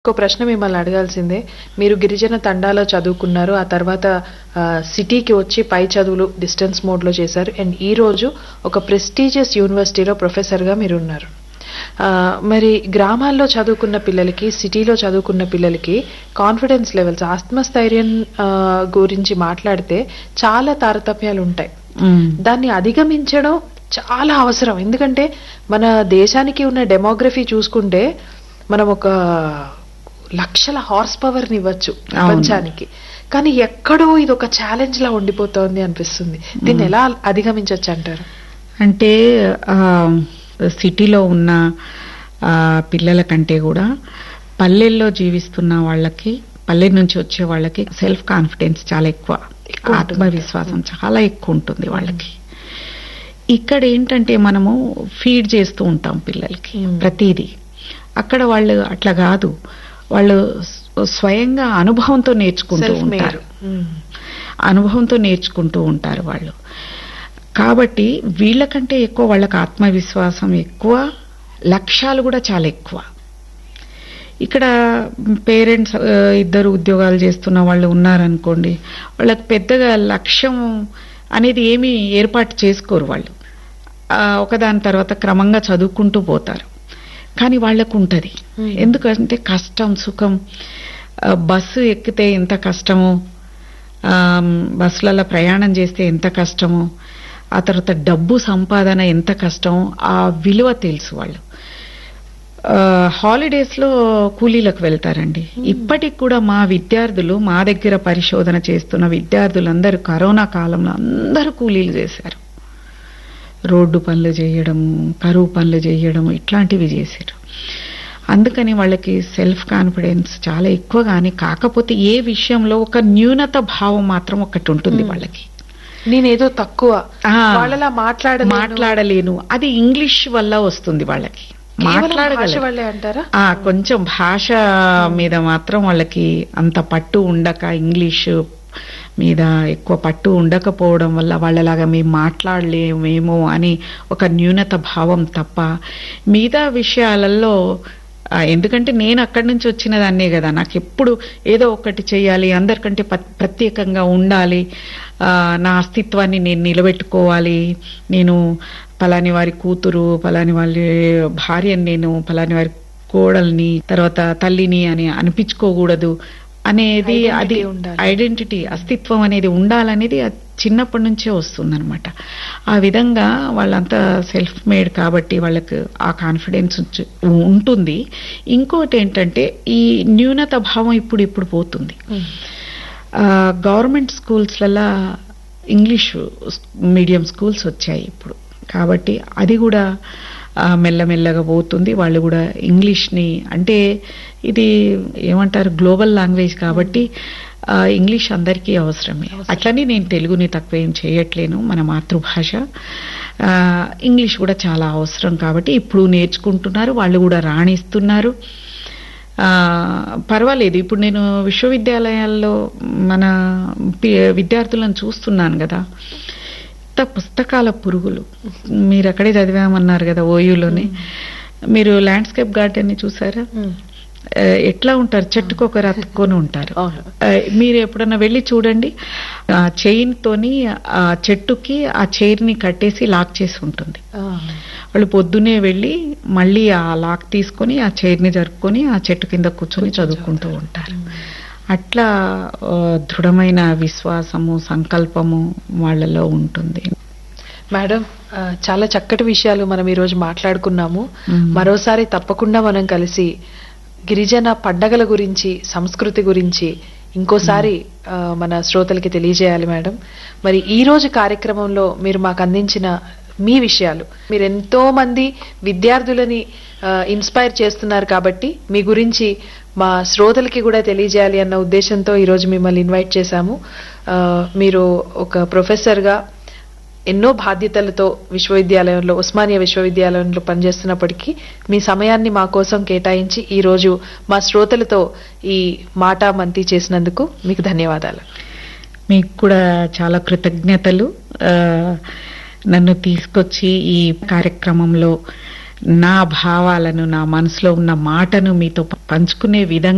ఒక ప్రశ్న మిమ్మల్ని అడగాల్సిందే. మీరు గిరిజన తండాలో చదువుకున్నారు. ఆ తర్వాత సిటీకి వచ్చి పై చదువులు డిస్టెన్స్ మోడ్‌లో చేశారు. అండ్ ఈ రోజు ఒక ప్రెస్టీజియస్ యూనివర్సిటీలో ప్రొఫెసర్‌గా మీరున్నారు. మరి గ్రామాల్లో చదువుకున్న పిల్లలకి, సిటీలో చదువుకున్న పిల్లలకి కాన్ఫిడెన్స్ లెవెల్స్, ఆత్మస్థైర్యం గురించి మాట్లాడితే చాలా తారతమ్యాలుంటాయి. దాన్ని అధిగమించడం చాలా అవసరం. ఎందుకంటే మన దేశానికి ఉన్న డెమోగ్రఫీ చూసుకుంటే మనం ఒక లక్షల హార్స్ పవర్ ని ఇవ్వచ్చు ప్రపంచానికి. కానీ ఎక్కడో ఇది ఒక ఛాలెంజ్ లా ఉండిపోతోంది అనిపిస్తుంది. దీన్ని ఎలా అధిగమించవచ్చు అంటారు? అంటే సిటీలో ఉన్న పిల్లల కంటే కూడా పల్లెల్లో జీవిస్తున్న వాళ్ళకి, పల్లె నుంచి వచ్చే వాళ్ళకి సెల్ఫ్ కాన్ఫిడెన్స్ చాలా ఎక్కువ, ఆత్మవిశ్వాసం చాలా ఎక్కువ ఉంటుంది వాళ్ళకి. ఇక్కడ ఏంటంటే మనము ఫీడ్ చేస్తూ ఉంటాం పిల్లలకి ప్రతిదీ. అక్కడ వాళ్ళు అట్లా కాదు, వాళ్ళు స్వయంగా అనుభవంతో నేర్చుకుంటూ ఉంటారు, అనుభవంతో నేర్చుకుంటూ ఉంటారు వాళ్ళు. కాబట్టి వీళ్ళకంటే ఎక్కువ వాళ్ళకి ఆత్మవిశ్వాసం ఎక్కువ, లక్ష్యాలు కూడా చాలా ఎక్కువ. ఇక్కడ పేరెంట్స్ ఇద్దరు ఉద్యోగాలు చేస్తున్న వాళ్ళు ఉన్నారనుకోండి, వాళ్ళకి పెద్దగా లక్ష్యం అనేది ఏమీ ఏర్పాటు చేసుకోరు. వాళ్ళు ఒకదాని తర్వాత క్రమంగా చదువుకుంటూ పోతారు. కానీ వాళ్లకు ఉంటది. ఎందుకంటే కష్టం సుఖం, బస్సు ఎక్కితే ఎంత కష్టమో, బస్సులలో ప్రయాణం చేస్తే ఎంత కష్టమో, ఆ తర్వాత డబ్బు సంపాదన ఎంత కష్టమో ఆ విలువ తెలుసు వాళ్ళు. హాలిడేస్ లో కూలీలకు వెళ్తారండి. ఇప్పటికి కూడా మా విద్యార్థులు, మా దగ్గర పరిశోధన చేస్తున్న విద్యార్థులందరూ కరోనా కాలంలో అందరూ కూలీలు చేశారు. రోడ్డు పనులు చేయడము, కరువు పనులు చేయడము, ఇట్లాంటివి చేశారు. అందుకని వాళ్ళకి సెల్ఫ్ కాన్ఫిడెన్స్ చాలా ఎక్కువ. కానీ కాకపోతే ఏ విషయంలో ఒక న్యూనత భావం మాత్రం ఒకటి ఉంటుంది వాళ్ళకి. నేనేదో తక్కువ, వాళ్ళలా మాట్లాడలేను, అది ఇంగ్లీష్ వల్ల వస్తుంది వాళ్ళకి. అంటారా? కొంచెం భాష మీద మాత్రం వాళ్ళకి అంత పట్టు ఉండక, ఇంగ్లీషు మీద ఎక్కువ పట్టు ఉండకపోవడం వల్ల వాళ్ళలాగా మేము మాట్లాడలేమేమో అని ఒక న్యూనత భావం తప్ప మిగతా విషయాలలో, ఎందుకంటే నేను అక్కడి నుంచి వచ్చిన దాన్నే కదా, నాకు ఎప్పుడు ఏదో ఒకటి చేయాలి, అందరికంటే ప్రత్యేకంగా ఉండాలి, నా అస్తిత్వాన్ని నేను నిలబెట్టుకోవాలి, నేను పలాని వారి కూతురు, పలాని వారి భార్యని, నేను పలాని వారి కోడల్ని, తర్వాత తల్లిని అని అనిపించుకోకూడదు అనేది, అది ఐడెంటిటీ, అస్తిత్వం అనేది ఉండాలనేది చిన్నప్పటి నుంచే వస్తుందన్నమాట. ఆ విధంగా వాళ్ళంతా సెల్ఫ్ మేడ్ కాబట్టి వాళ్ళకు ఆ కాన్ఫిడెన్స్ ఉంటుంది. ఇంకోటి ఏంటంటే ఈ న్యూనత భావం ఇప్పుడు పోతుంది. గవర్నమెంట్ స్కూల్స్లలో ఇంగ్లీష్ మీడియం స్కూల్స్ వచ్చాయి ఇప్పుడు. కాబట్టి అది కూడా మెల్లమెల్లగా పోతుంది. వాళ్ళు కూడా ఇంగ్లీష్ని, అంటే ఇది ఏమంటారు, గ్లోబల్ లాంగ్వేజ్ కాబట్టి ఇంగ్లీష్ అందరికీ అవసరమే. అట్లని నేను తెలుగుని తక్కువ ఏం చేయట్లేను, మన మాతృభాష. ఇంగ్లీష్ కూడా చాలా అవసరం కాబట్టి ఇప్పుడు నేర్చుకుంటున్నారు, వాళ్ళు కూడా రాణిస్తున్నారు. పర్వాలేదు. ఇప్పుడు నేను విశ్వవిద్యాలయాల్లో మన విద్యార్థులను చూస్తున్నాను కదా, పుస్తకాల పురుగులు. మీరు అక్కడే చదివామన్నారు కదా, ఓయూలోనే. మీరు ల్యాండ్స్కేప్ గార్డెన్ ని చూసారా? ఎట్లా ఉంటారు, చెట్టుకు ఒకరు అతుక్కొని ఉంటారు. మీరు ఎప్పుడన్నా వెళ్ళి చూడండి, చైన్ తోని ఆ చెట్టుకి ఆ చైర్ ని కట్టేసి లాక్ చేసి ఉంటుంది. వాళ్ళు పొద్దునే వెళ్ళి మళ్ళీ ఆ లాక్ తీసుకొని ఆ చైర్ ని జరుపుకొని ఆ చెట్టు కింద కూర్చొని చదువుకుంటూ ఉంటారు. అట్లా దృఢమైన విశ్వాసము, సంకల్పము వాళ్ళలో ఉంటుంది. మేడం, చాలా చక్కటి విషయాలు మనం ఈరోజు మాట్లాడుకున్నాము. మరోసారి తప్పకుండా మనం కలిసి గిరిజన పండగల గురించి, సంస్కృతి గురించి ఇంకోసారి మన శ్రోతలకి తెలియజేయాలి మేడం. మరి ఈ రోజు కార్యక్రమంలో మీరు మాకు అందించిన మీ విషయాలు, మీరు ఎంతో మంది విద్యార్థులని ఇన్స్పైర్ చేస్తున్నారు కాబట్టి మీ గురించి మా శ్రోతలకి కూడా తెలియజేయాలి అన్న ఉద్దేశంతో ఈరోజు మిమ్మల్ని ఇన్వైట్ చేశాము. మీరు ఒక ప్రొఫెసర్గా ఎన్నో బాధ్యతలతో విశ్వవిద్యాలయంలో, ఉస్మానియా విశ్వవిద్యాలయంలో పనిచేస్తున్నప్పటికీ మీ సమయాన్ని మా కోసం కేటాయించి ఈరోజు మా శ్రోతలతో ఈ మాట మంతి చేసినందుకు మీకు ధన్యవాదాలు. మీకు కూడా చాలా కృతజ్ఞతలు. నన్ను తీసుకొచ్చి ఈ కార్యక్రమంలో నా భావాలను, నా మనసులో ఉన్న మాటను మీతో పంచుకునే విధంగా